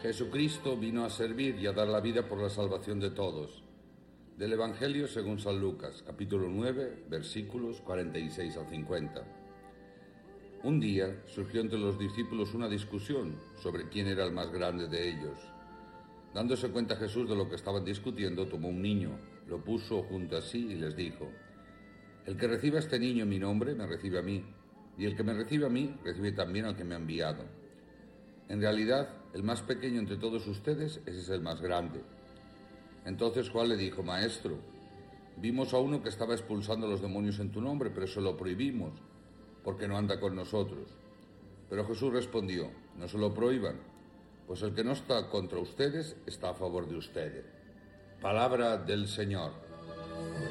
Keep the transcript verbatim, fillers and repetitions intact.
Jesucristo vino a servir y a dar la vida por la salvación de todos. Del Evangelio según San Lucas, capítulo nueve, versículos cuarenta y seis al cincuenta. Un día surgió entre los discípulos una discusión sobre quién era el más grande de ellos. Dándose cuenta Jesús de lo que estaban discutiendo, tomó un niño, lo puso junto a sí y les dijo: El que reciba a este niño en mi nombre, me recibe a mí, y el que me recibe a mí, recibe también al que me ha enviado. En realidad, el más pequeño entre todos ustedes, ese es el más grande. Entonces Juan le dijo: Maestro, vimos a uno que estaba expulsando a los demonios en tu nombre, pero se lo prohibimos, porque no anda con nosotros. Pero Jesús respondió: No se lo prohíban, pues el que no está contra ustedes está a favor de ustedes. Palabra del Señor.